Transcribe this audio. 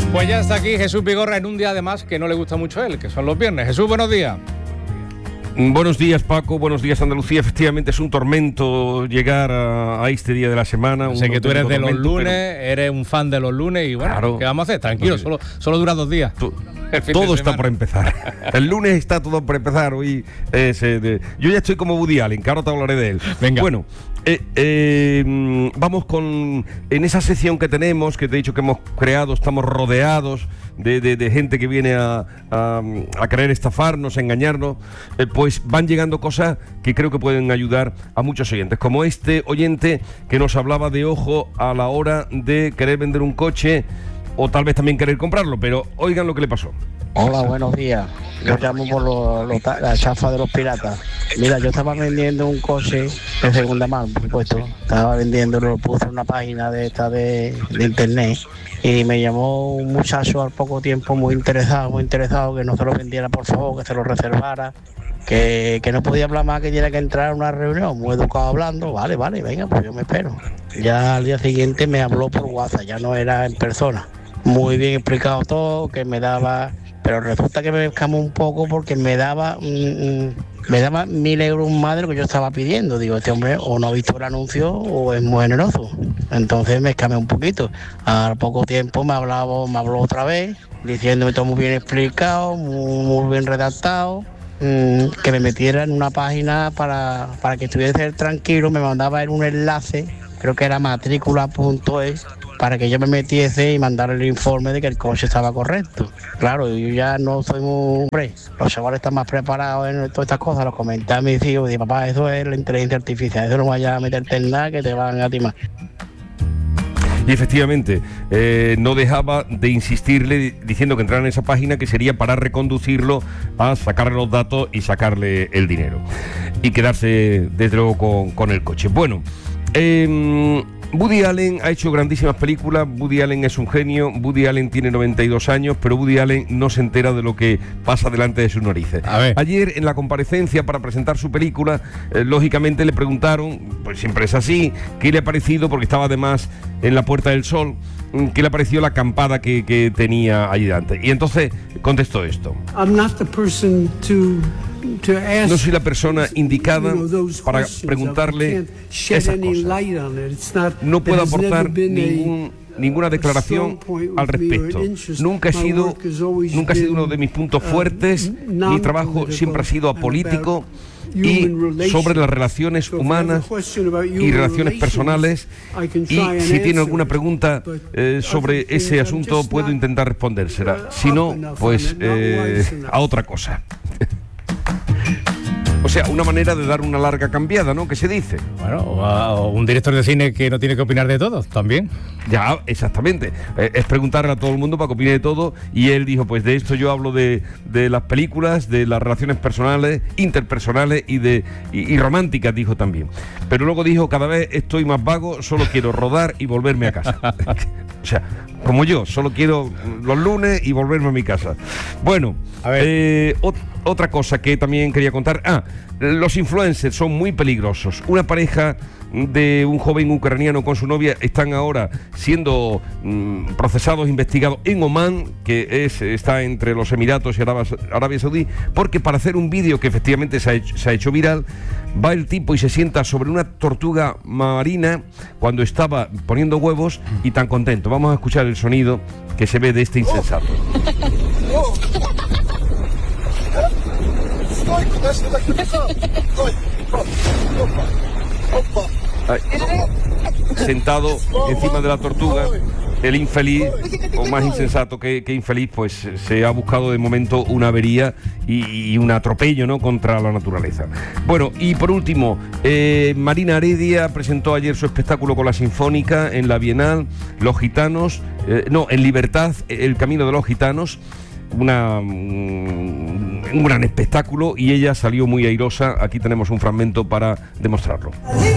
Pues ya está aquí Jesús Vigorra en un día además que no le gusta mucho a él, que son los viernes. Jesús, buenos días. Buenos días, Paco, buenos días, Andalucía. Efectivamente es un tormento llegar a este día de la semana. Sé que tú eres de los lunes, eres un fan de los lunes y bueno, claro, ¿qué vamos a hacer? Tranquilo, solo dura 2 días. Todo está por empezar. El lunes está todo por empezar. Hoy yo ya estoy como Woody Allen, que ahora te hablaré de él. Venga. Bueno, vamos en esa sección que tenemos, que te he dicho que hemos creado, estamos rodeados de gente que viene a querer estafarnos, a engañarnos, pues van llegando cosas que creo que pueden ayudar a muchos oyentes, como este oyente que nos hablaba de ojo a la hora de querer vender un coche o tal vez también querer comprarlo, pero oigan lo que le pasó. Hola, buenos días. Yo llamo por la chafa de los piratas. Mira, yo estaba vendiendo un coche de segunda mano, por supuesto. Estaba vendiendo, lo puse en una página de internet y me llamó un muchacho al poco tiempo muy interesado, que no se lo vendiera, por favor, que se lo reservara. Que no podía hablar más, que tenía que entrar a una reunión, muy educado hablando. Vale, venga, pues yo me espero. Ya al día siguiente me habló por WhatsApp, ya no era en persona. Muy bien explicado todo, que me daba, pero resulta que me escamó un poco porque me daba 1.000 euros más de lo que yo estaba pidiendo. Digo, este hombre o no ha visto el anuncio o es muy generoso. Entonces me escamé un poquito. Al poco tiempo me habló otra vez, diciéndome todo muy bien explicado, muy bien redactado, que me metiera en una página para que estuviese tranquilo. Me mandaba en un enlace, creo que era matrícula.es, para que yo me metiese y mandara el informe de que el coche estaba correcto. Claro, yo ya no soy muy hombre, los chavales están más preparados en todas estas cosas. Los comenté a mis hijos, dije, papá, eso es la inteligencia artificial, eso no vayas a meterte en nada que te van a timar. Y efectivamente, no dejaba de insistirle diciendo que entrara en esa página, que sería para reconducirlo a sacarle los datos y sacarle el dinero y quedarse desde luego con el coche. Bueno, Woody Allen ha hecho grandísimas películas. Woody Allen es un genio. Woody Allen tiene 92 años, pero Woody Allen no se entera de lo que pasa delante de sus narices. Ayer, en la comparecencia para presentar su película, lógicamente le preguntaron, pues siempre es así, qué le ha parecido, porque estaba además en la Puerta del Sol, qué le ha parecido la acampada que tenía allí delante. Y entonces contestó esto. No soy la persona indicada para preguntarle esas cosas. No puedo aportar ninguna declaración al respecto. Nunca ha sido uno de mis puntos fuertes. Mi trabajo siempre ha sido apolítico y sobre las relaciones humanas y relaciones personales, y si tiene alguna pregunta sobre ese asunto puedo intentar respondérsela. Si no, pues a otra cosa. O sea, una manera de dar una larga cambiada, ¿no? Que se dice. Bueno, o un director de cine que no tiene que opinar de todo, también. Ya, exactamente. Es preguntarle a todo el mundo para que opine de todo, y él dijo, pues de esto yo hablo de las películas, de las relaciones personales, interpersonales y románticas, dijo también. Pero luego dijo, cada vez estoy más vago, solo quiero rodar y volverme a casa. O sea, como yo, solo quiero los lunes y volverme a mi casa. Bueno, a ver. Otra cosa que también quería contar. Los influencers son muy peligrosos. Una pareja de un joven ucraniano con su novia están ahora siendo procesados, investigados en Omán, que está entre los Emiratos y Arabia Saudí, porque para hacer un vídeo que efectivamente se ha hecho viral, va el tipo y se sienta sobre una tortuga marina cuando estaba poniendo huevos, y tan contento. Vamos a escuchar el sonido que se ve de este insensato. Sentado encima de la tortuga, el infeliz, o más insensato que infeliz, pues se ha buscado de momento una avería y un atropello, ¿no?, contra la naturaleza. Bueno, y por último, Marina Heredia presentó ayer su espectáculo con la Sinfónica en la Bienal, Los Gitanos, en Libertad, el camino de los gitanos. Un gran espectáculo, y ella salió muy airosa. Aquí tenemos un fragmento para demostrarlo.